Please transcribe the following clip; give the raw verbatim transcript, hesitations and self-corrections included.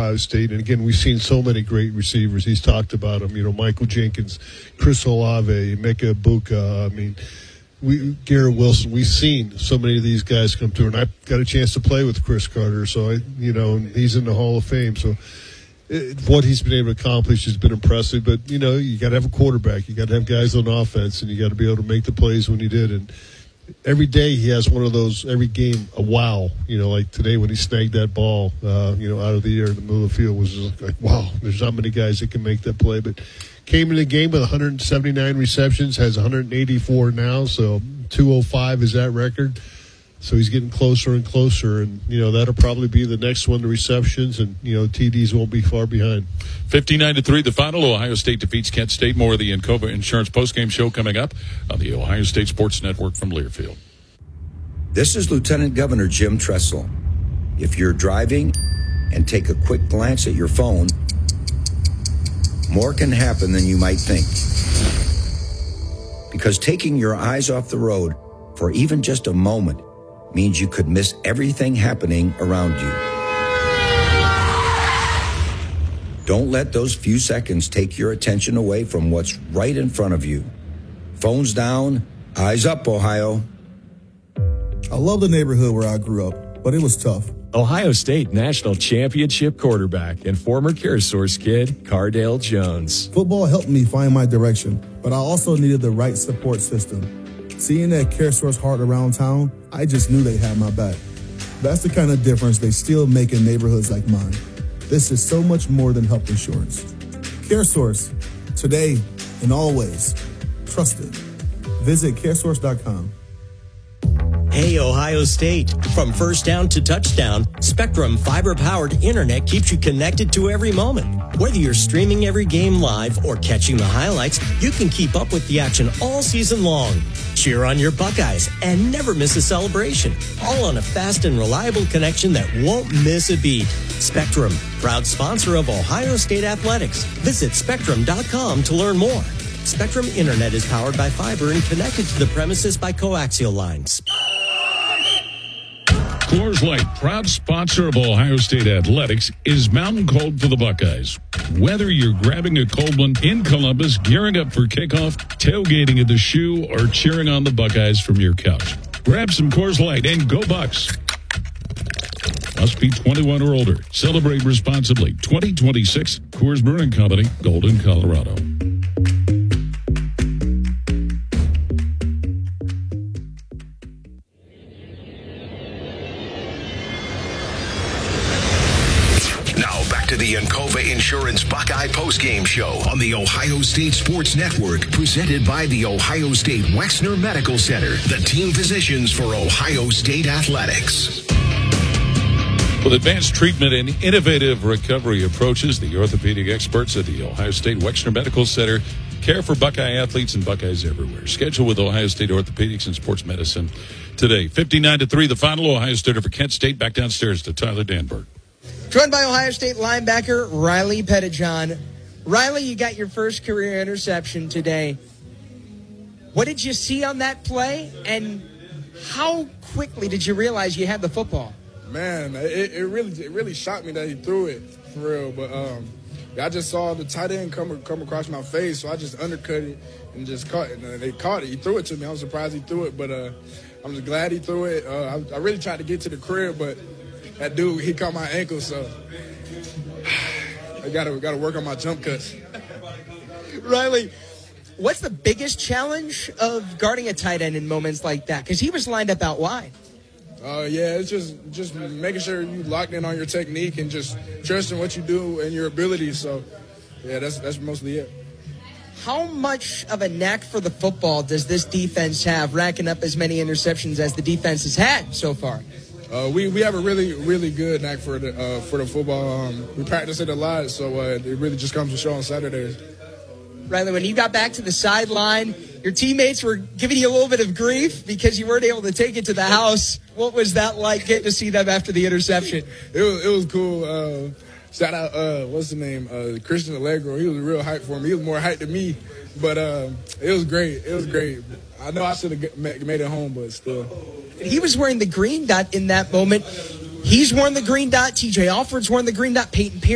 Ohio State. And, again, we've seen so many great receivers. He's talked about them. You know, Michael Jenkins, Chris Olave, Mecca Ibuka. I mean, we Garrett Wilson. We've seen so many of these guys come through. And I got a chance to play with Chris Carter. So, I, you know, he's in the Hall of Fame. So, it, what he's been able to accomplish has been impressive. But, you know, you got to have a quarterback. You got to have guys on offense. And you got to be able to make the plays when you did. And every day he has one of those, every game, a wow. You know, like today when he snagged that ball, uh, you know, out of the air in the middle of the field was just like, wow, there's not many guys that can make that play. But came in the game with one hundred seventy-nine receptions, has one hundred eighty-four now, so two oh five is that record. So he's getting closer and closer, and, you know, that'll probably be the next one, the receptions, and, you know, T Ds won't be far behind. fifty-nine to three, the final. Ohio State defeats Kent State. More of the Encova Insurance postgame show coming up on the Ohio State Sports Network from Learfield. This is Lieutenant Governor Jim Tressel. If you're driving and take a quick glance at your phone, more can happen than you might think. Because taking your eyes off the road for even just a moment means you could miss everything happening around you. Don't let those few seconds take your attention away from what's right in front of you. Phones down, eyes up, Ohio. I love the neighborhood where I grew up, but it was tough. Ohio State national championship quarterback and former CareSource kid, Cardale Jones. Football helped me find my direction, but I also needed the right support system. Seeing that CareSource heart around town, I just knew they had my back. That's the kind of difference they still make in neighborhoods like mine. This is so much more than health insurance. CareSource, today and always. Trusted. Visit caresource dot com. Hey, Ohio State. From first down to touchdown, Spectrum fiber-powered internet keeps you connected to every moment. Whether you're streaming every game live or catching the highlights, you can keep up with the action all season long. Cheer on your Buckeyes and never miss a celebration. All on a fast and reliable connection that won't miss a beat. Spectrum, proud sponsor of Ohio State Athletics. Visit spectrum dot com to learn more. Spectrum Internet is powered by fiber and connected to the premises by coaxial lines. Coors Light, proud sponsor of Ohio State Athletics, is Mountain Cold for the Buckeyes. Whether you're grabbing a cold one in Columbus, gearing up for kickoff, tailgating at the Shoe, or cheering on the Buckeyes from your couch, grab some Coors Light and go Bucks. Must be twenty-one or older. Celebrate responsibly. twenty twenty-six Coors Brewing Company, Golden, Colorado. To the Encova Insurance Buckeye postgame show on the Ohio State Sports Network, presented by the Ohio State Wexner Medical Center, the team physicians for Ohio State Athletics. With advanced treatment and innovative recovery approaches, the orthopedic experts at the Ohio State Wexner Medical Center care for Buckeye athletes and Buckeyes everywhere. Schedule with Ohio State Orthopedics and Sports Medicine today. fifty-nine to three, the final. Ohio State over Kent State. Back downstairs to Tyler Danberg. Joined by Ohio State linebacker Riley Pettijohn. Riley, you got your first career interception today. What did you see on that play, and how quickly did you realize you had the football? Man, it, it really it really shocked me that he threw it, for real. But um, I just saw the tight end come come across my face, so I just undercut it and just caught it. And they caught it. He threw it to me. I was surprised he threw it, but uh, I'm just glad he threw it. Uh, I, I really tried to get to the crib, but that dude, he caught my ankle, so I gotta gotta work on my jump cuts. Riley, what's the biggest challenge of guarding a tight end in moments like that? Because he was lined up out wide. Uh, yeah, it's just just making sure you locked in on your technique and just trusting what you do and your abilities. So, yeah, that's that's mostly it. How much of a knack for the football does this defense have, racking up as many interceptions as the defense has had so far? Uh, we, we have a really, really good knack for the uh, for the football. Um, we practice it a lot, so uh, it really just comes to show on Saturdays. Riley, when you got back to the sideline, your teammates were giving you a little bit of grief because you weren't able to take it to the house. What was that like, getting to see them after the interception? It was, it was cool. Uh, shout out, uh, what's the name? Uh, Christian Allegro. He was real hype for me. He was more hype than me, but uh, it was great. It was great. I know I should have made it home, but still. He was wearing the green dot in that moment. He's worn the green dot. T J Alford's worn the green dot. Peyton Pierce